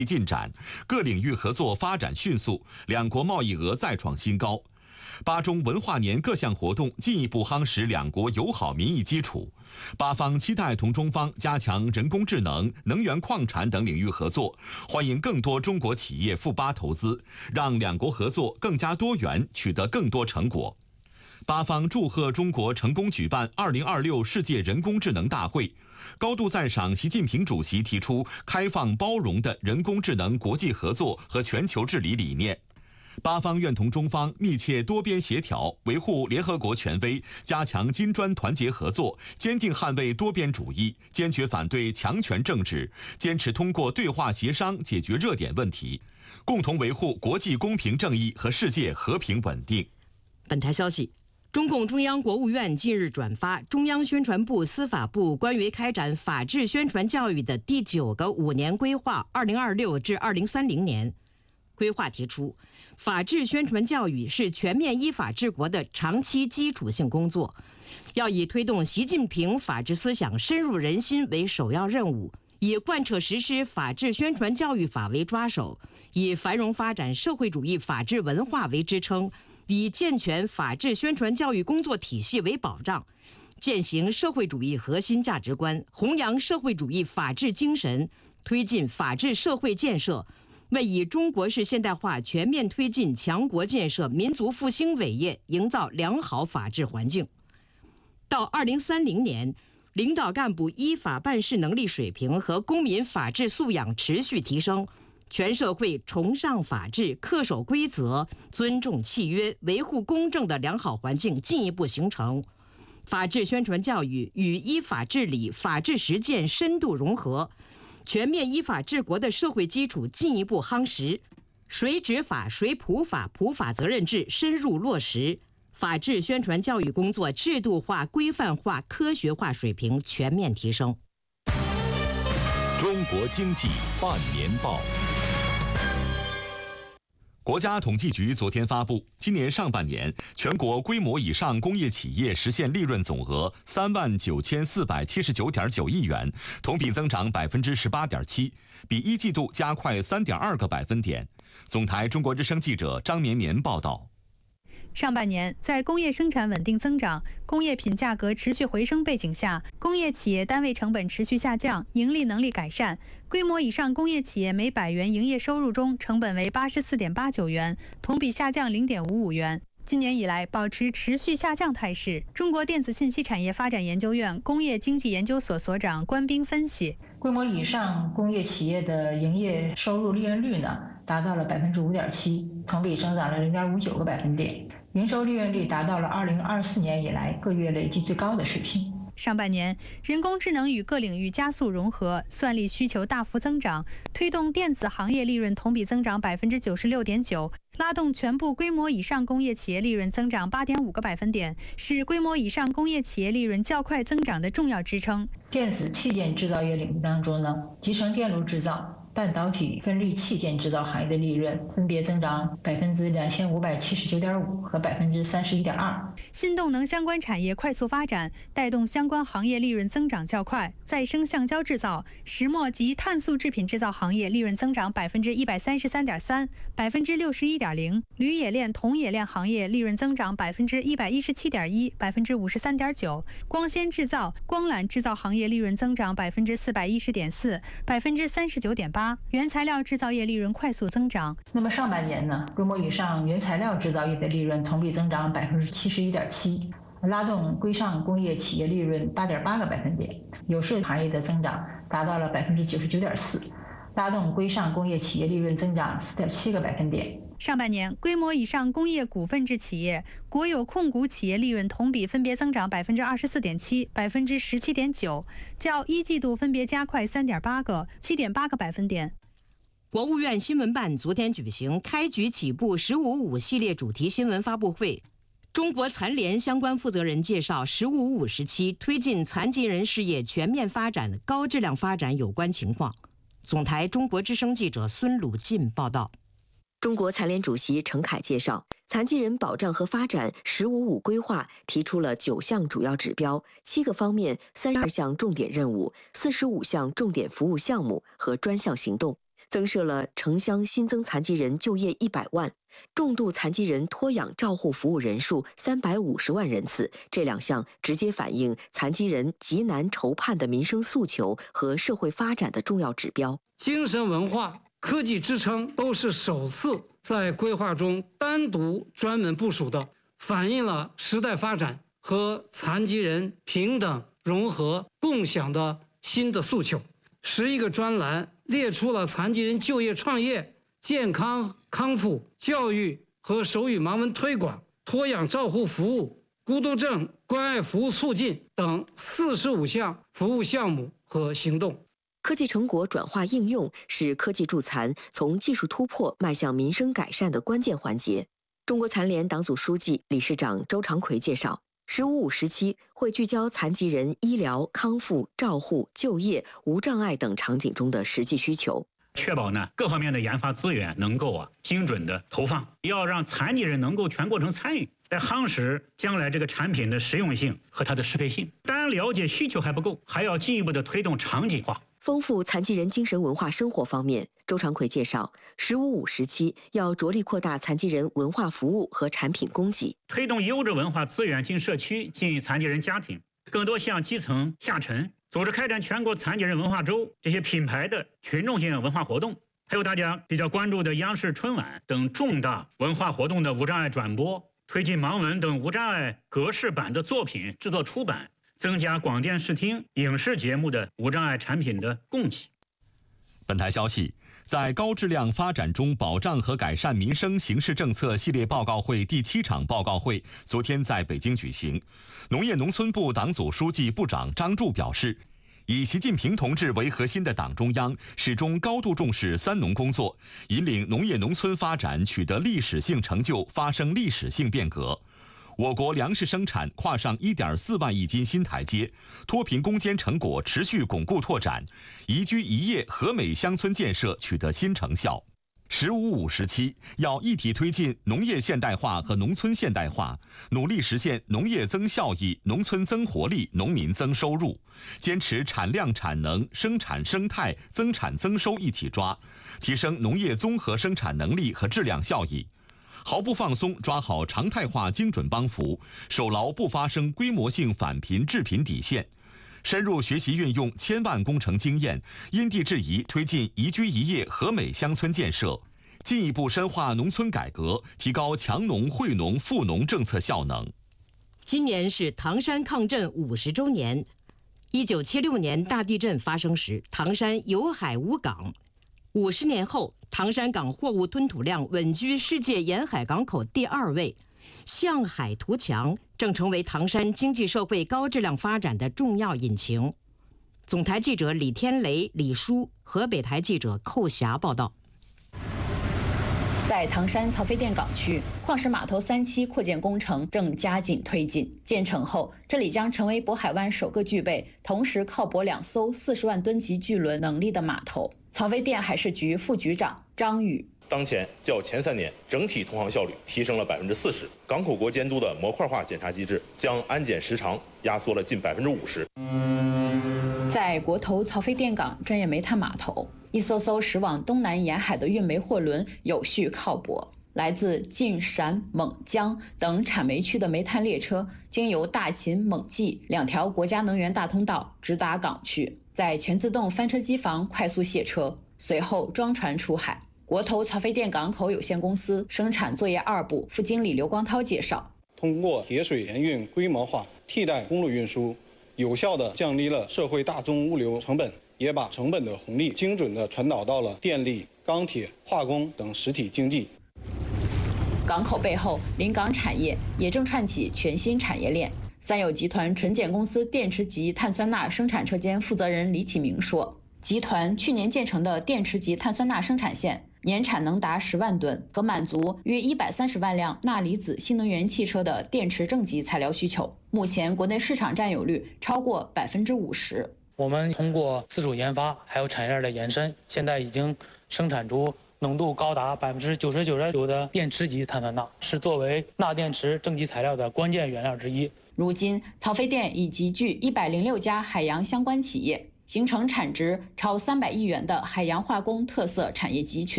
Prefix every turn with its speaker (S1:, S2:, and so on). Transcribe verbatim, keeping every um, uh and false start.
S1: 进展，各领域合作发展迅速，两国贸易额再创新高。巴中文化年各项活动进一步夯实两国友好民意基础。巴方期待同中方加强人工智能、能源矿产等领域合作，欢迎更多中国企业赴巴投资，让两国合作更加多元，取得更多成果。巴方祝贺中国成功举办二零二六世界人工智能大会，高度赞赏习近平主席提出开放包容的人工智能国际合作和全球治理理念。巴方愿同中方密切多边协调，维护联合国权威，加强金砖团结合作，坚定捍卫多边主义，坚决反对强权政治，坚持通过对话协商解决热点问题，共同维护国际公平正义和世界和平稳定。
S2: 本台消息，中共中央国务院近日转发中央宣传部、司法部关于开展法治宣传教育的第九个五年规划（二零二六至二零三零年）。规划提出，法治宣传教育是全面依法治国的长期基础性工作，要以推动习近平法治思想深入人心为首要任务，以贯彻实施法治宣传教育法为抓手，以繁荣发展社会主义法治文化为支撑，以健全法治宣传教育工作体系为保障，践行社会主义核心价值观，弘扬社会主义法治精神，推进法治社会建设，为以中国式现代化全面推进强国建设、民族复兴伟业营造良好法治环境。到二零三零年，领导干部依法办事能力水平和公民法治素养持续提升，全社会崇尚法治、恪守规则、尊重契约、维护公正的良好环境进一步形成。法治宣传教育与依法治理、法治实践深度融合，全面依法治国的社会基础进一步夯实，谁执法谁普法、普法责任制深入落实，法治宣传教育工作制度化、规范化、科学化水平全面提升。
S3: 中国经济半年报。
S1: 国家统计局昨天发布，今年上半年全国规模以上工业企业实现利润总额三万九千四百七十九点九亿元，同比增长百分之十八点七，比一季度加快三点二个百分点。总台中国之声记者张绵绵报道。
S4: 上半年，在工业生产稳定增长、工业品价格持续回升背景下，工业企业单位成本持续下降，盈利能力改善。规模以上工业企业每百元营业收入中，成本为八十四点八九元，同比下降零点五五元。今年以来保持持续下降态势。中国电子信息产业发展研究院工业经济研究所所长关斌分析，
S5: 规模以上工业企业的营业收入利润率呢，达到了百分之五点七，同比增长了零点五九个百分点。营收利润率达到了二零二四年以来个月累计最高的水平。
S4: 上半年，人工智能与各领域加速融合，算力需求大幅增长，推动电子行业利润同比增长百分之九十六点九，拉动全部规模以上工业企业利润增长八点五个百分点，是规模以上工业企业利润较快增长的重要支撑。
S5: 电子器件制造业领域当中呢，集成电路制造、半导体分立器件制造行业的利润分别增长百分之两千五百七十九点五和百分之三十一点二。
S4: 新动能相关产业快速发展，带动相关行业利润增长较快。再生橡胶制造、石墨及碳素制品制造行业利润增长百分之一百三十三点三、百分之六十一点零。铝冶炼、铜冶炼行业利润增长百分之一百一十七点一、百分之五十三点九。光纤制造、光缆制造行业利润增长百分之四百一十点四、百分之三十九点八。原材料制造业利润快速增长。
S5: 那么上半年呢，规模以上原材料制造业的利润同比增长百分之七十一点七，拉动规上工业企业利润八点八个百分点，有色行业的增长达到了百分之九十九点四，拉动规上工业企业利润增长四点七个百分点。
S4: 上半年，规模以上工业股份制企业、国有控股企业利润同比分别增长百分之二十四点七、百分之十七点九，较一季度分别加快三点八个、七点八个百分点。
S2: 国务院新闻办昨天举行开局起步“十五五”系列主题新闻发布会，中国残联相关负责人介绍“十五五”时期推进残疾人事业全面发展、高质量发展有关情况。总台中国之声记者孙鲁进报道。
S6: 中国残联主席陈凯介绍，残疾人保障和发展“十五五”规划提出了九项主要指标、七个方面、三十二项重点任务、四十五项重点服务项目和专项行动， 增设了城乡新增残疾人就业一百万，重度残疾人托养照护服务人数三百五十万人次。这两项直接反映残疾人极难筹盼的民生诉求和社会发展的重要指标。
S7: 精神文化、科技支撑都是首次在规划中单独专门部署的，反映了时代发展和残疾人平等、融合、共享的新的诉求。十一个专栏列出了残疾人就业创业、健康康复、教育和手语盲文推广、托养照护服务、孤独症关爱服务促进等四十五项服务项目和行动。
S6: 科技成果转化应用是科技助残从技术突破迈向民生改善的关键环节。中国残联党组书记、理事长周长奎介绍，十五五时期会聚焦残疾人医疗、康复、照护、就业、无障碍等场景中的实际需求，
S8: 确保呢各方面的研发资源能够啊精准的投放，要让残疾人能够全过程参与，来夯实将来这个产品的实用性和它的适配性。单了解需求还不够，还要进一步的推动场景化。
S6: 丰富残疾人精神文化生活方面，周长奎介绍，十五五时期要着力扩大残疾人文化服务和产品供给，
S8: 推动优质文化资源进社区、进残疾人家庭，更多向基层下沉，组织开展全国残疾人文化周这些品牌的群众性文化活动，还有大家比较关注的央视春晚等重大文化活动的无障碍转播，推进盲文等无障碍格式版的作品制作出版，增加广电视听影视节目的无障碍产品的供给。
S1: 本台消息，在高质量发展中保障和改善民生形势政策系列报告会第七场报告会昨天在北京举行。农业农村部党组书记、部长张柱表示，以习近平同志为核心的党中央始终高度重视三农工作，引领农业农村发展取得历史性成就，发生历史性变革。我国粮食生产跨上 一点四万亿斤新台阶，脱贫攻坚成果持续巩固拓展，宜居宜业和美乡村建设取得新成效。十五五时期要一体推进农业现代化和农村现代化，努力实现农业增效益、农村增活力、农民增收入，坚持产量产能、生产生态、增产增收一起抓，提升农业综合生产能力和质量效益。毫不放松抓好常态化精准帮扶，守牢不发生规模性返贫致贫底线，深入学习运用千万工程经验，因地制宜推进宜居宜业和美乡村建设，进一步深化农村改革，提高强农惠农富农政策效能。
S2: 今年是唐山抗震五十周年。一九七六年大地震发生时，唐山有海无港。五十年后，唐山港货物吞吐量稳居世界沿海港口第二位，向海图强正成为唐山经济社会高质量发展的重要引擎。总台记者李天雷、李舒，河北台记者寇霞报道。
S9: 在唐山曹妃甸港区，矿石码头三期扩建工程正加紧推进。建成后，这里将成为渤海湾首个具备同时靠泊两艘四十万吨级巨轮能力的码头。曹妃甸海事局副局长张宇：
S10: 当前较前三年整体通航效率提升了百分之四十，港口国监督的模块化检查机制将安检时长压缩了近百分之五十。
S9: 在国投曹妃甸港专业煤炭码头，一艘艘驶往东南沿海的运煤货轮有序靠泊。来自晋陕勐江等产煤区的煤炭列车，经由大秦勐济两条国家能源大通道直达港区，在全自动翻车机房快速卸车，随后装船出海。国投曹妃甸港口有限公司生产作业二部副经理刘光涛介绍，
S11: 通过铁水联运规模化替代公路运输，有效地降低了社会大宗物流成本，也把成本的红利精准地传导到了电力、钢铁、化工等实体经济。
S9: 港口背后，临港产业也正串起全新产业链。三友集团纯碱公司电池级碳酸钠生产车间负责人李启明说，集团去年建成的电池级碳酸钠生产线年产能达十万吨，可满足约一百三十万辆钠离子新能源汽车的电池正极材料需求。目前国内市场占有率超过百分之五十。
S12: 我们通过自主研发，还有产业链的延伸，现在已经生产出浓度高达百分之九十九点九的电池级碳酸钠，是作为钠电池正极材料的关键原料之一。
S9: 如今，曹妃甸已集聚一百零六家海洋相关企业， 形成产值超三百亿元的海洋化工特色产业集群。